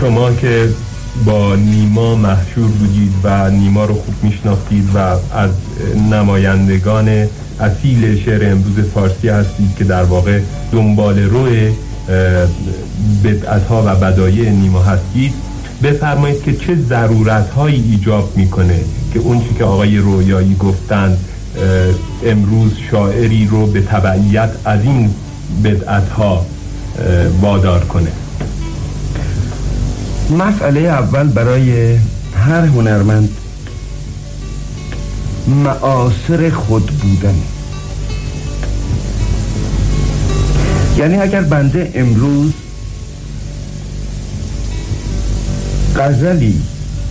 شما که با نیما محشور بودید و نیما رو خوب میشناختید و از نمایندگان اصیل شعر امروز فارسی هستید که در واقع دنبال روی بدعت‌ها و بدایع نیما هستید، بفرمایید که چه ضرورت‌هایی ایجاب میکنه که اون چی که آقای رویایی گفتند امروز شاعری رو به تبعیت از این بدعت‌ها وادار کنه. مسئله اول برای هر هنرمند معاصر خود بودن. یعنی اگر بنده امروز غزلی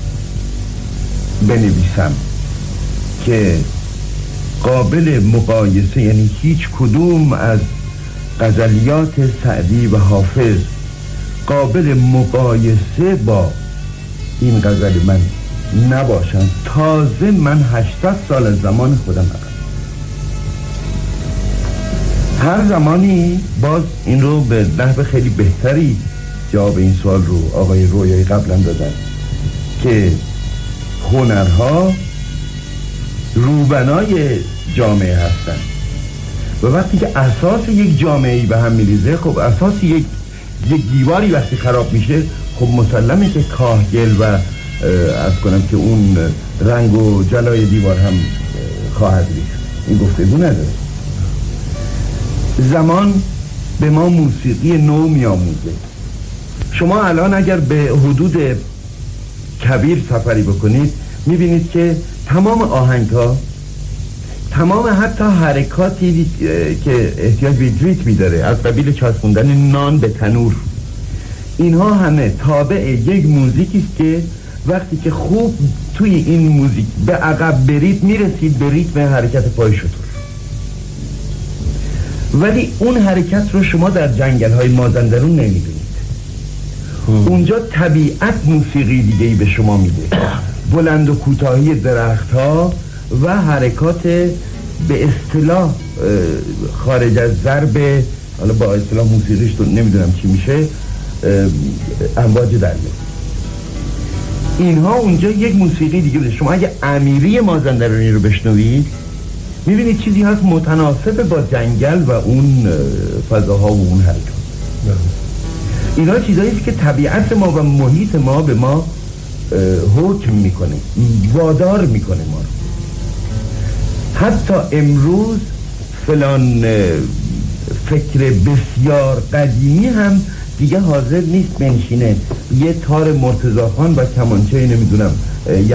بنویسم که قابل مقایسه، یعنی هیچ کدوم از غزلیات سعدی و حافظ قابل مقایسه با این غزل من نباشن، تازه من 800 سال از زمان خودم عقب. هر زمانی باز این رو به نحو خیلی بهتری جواب این سوال رو آقای رویایی قبلا دادن که هنرها روبنای جامعه هستن و وقتی که اساس یک جامعه‌ای به هم میریزه، خب اساس یک دیواری وقتی خراب میشه، خب مسلمه که کاهگل و از کنم که اون رنگ و جلای دیوار هم خواهد ریخت. این گفتگو نداره. زمان به ما موسیقی نو میآموزه. شما الان اگر به حدود کبیر سفری بکنید میبینید که تمام آهنگ‌ها، تمام حتی حرکاتی که احتیاج به ریتمی داره، از قبیل چسبوندن نان به تنور، اینها همه تابع یک موزیکی است که وقتی که خوب توی این موزیک به عقب برید میرسید به ریتم حرکت پای شتر. ولی اون حرکت رو شما در جنگل‌های مازندران نمی‌بینید. اونجا طبیعت موسیقی دیگه‌ای به شما میده، بلند و کوتاهی درخت‌ها و حرکات به اصطلاح خارج از ضرب، حالا با اصطلاح موسیقیش تو نمیدونم چی میشه، امواج دریا. اینها اونجا یک موسیقی دیگه بده. شما اگه امیری مازندرانی رو بشنوید میبینید چیزی هست متناسب با جنگل و اون فضاها و اون حرکات. اینا چیزاییست که طبیعت ما و محیط ما به ما حکم میکنه، وادار میکنه ما رو. حتی امروز فلان فکر بسیار قدیمی هم دیگه حاضر نیست بنشینه یه تار مرتضی خان و کمانچه نمیدونم